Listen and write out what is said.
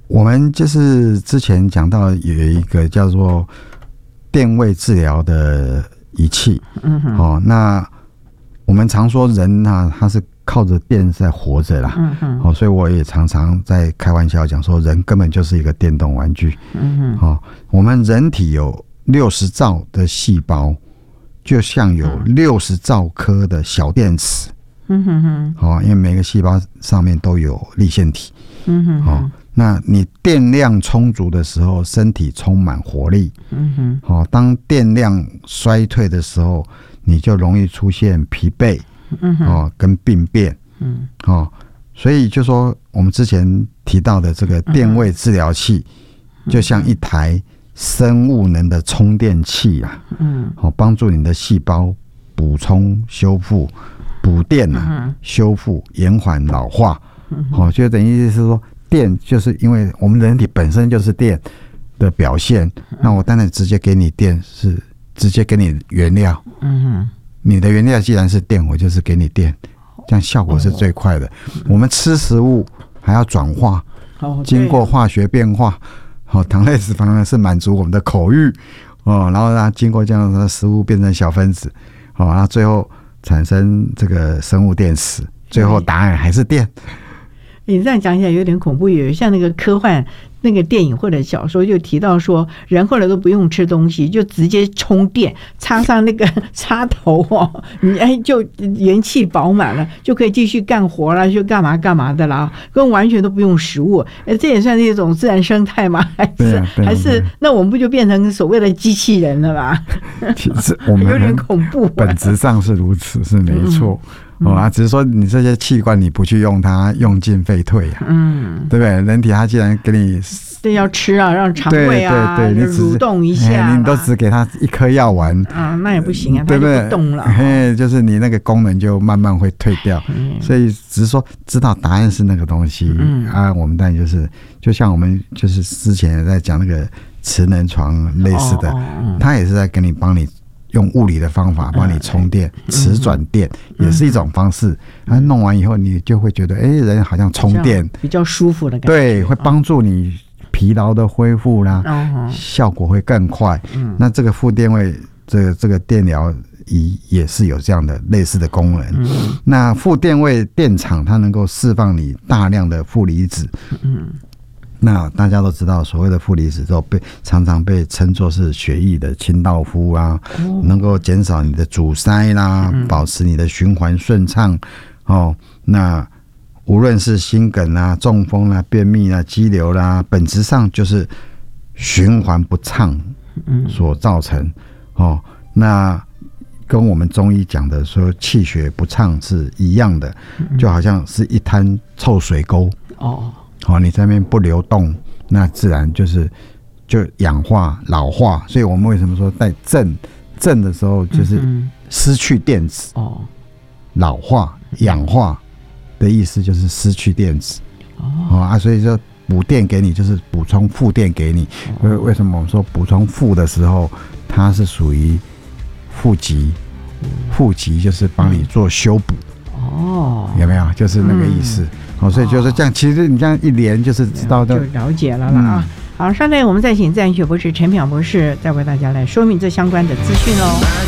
我们就是之前讲到有一个叫做电位治疗的仪器，那我们常说人啊，他是靠着电在活着啦，所以我也常常在开玩笑讲说，人根本就是一个电动玩具，我们人体有60兆的细胞，就像有60兆颗的小电池，因为每个细胞上面都有粒线体，那你电量充足的时候，身体充满活力，当电量衰退的时候，你就容易出现疲惫，跟病变，所以就说我们之前提到的这个电位治疗器，就像一台生物能的充电器啊，帮助你的细胞补充、修复、补电修复、延缓老化，就等于是说。电就是因为我们人体本身就是电的表现，那我当然直接给你电，是直接给你原料，你的原料既然是电，我就是给你电，这样效果是最快的。我们吃食物还要转化，经过化学变化，糖类脂肪呢是满足我们的口欲，然后呢经过这样的食物变成小分子，然后最后产生这个生物电池，最后答案还是电。 你这样讲起来有点恐怖，有像那个科幻那个电影或者小说就提到说，人后来都不用吃东西，就直接充电，插上那个插头你就元气饱满了，就可以继续干活了，就干嘛干嘛的了，跟完全都不用食物。这也算是一种自然生态吗？还是那我们不就变成所谓的机器人了吧？ 其实我们有点恐怖， 本质上是如此，是没错。只是说你这些器官你不去用它，用进废退啊，对不对？人体它既然给你要吃啊，让肠胃啊对你蠕动一下， 你都只给它一颗药丸那也不行啊，它就不动了， 就是你那个功能就慢慢会退掉，所以只是说知道答案是那个东西我们当然就像我们就是之前在讲那个磁能床类似的，它也是在跟你帮你。用物理的方法帮你充电，磁转电也是一种方式。弄完以后，你就会觉得，人好像充电比较舒服的感觉。 对，会帮助你疲劳的恢复啦，效果会更快。那这个负电位，这个电疗仪也是有这样的类似的功能。那负电位电场它能够释放你大量的负离子。那大家都知道，所谓的负离子都常常被称作是血液的清道夫啊，能够减少你的阻塞啦，保持你的循环顺畅。那无论是心梗啦、中风啦、便秘啦、肌瘤啦，本质上就是循环不畅所造成。那跟我们中医讲的说气血不畅是一样的，就好像是一滩臭水沟。你在那边不流动，那自然就氧化老化。所以我们为什么说在正的时候就是失去电子，老化氧化的意思就是失去电子。所以说补电给你就是补充负电给你。为什么我们说补充负的时候，它是属于负极？负极就是帮你做修补。有没有？就是那个意思。所以就是这样，其实你这样一连就是知道的， 就了解了啦。好，稍待我们再请自然学博士陈淼博士再为大家来说明这相关的资讯哦。